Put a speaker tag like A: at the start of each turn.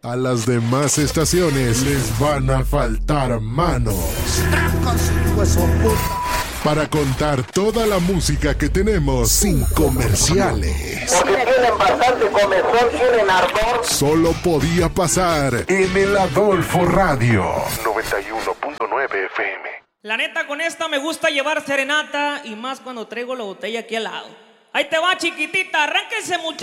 A: A las demás estaciones les van a faltar manos para contar toda la música que tenemos sin comerciales.
B: Porque tienen bastante comezón, tienen ardor.
A: Solo podía pasar en el Adolfo Radio 91.9 FM.
C: La neta, con esta me gusta llevar serenata y más cuando traigo la botella aquí al lado. Ahí te va, chiquitita, arránquense, muchachos.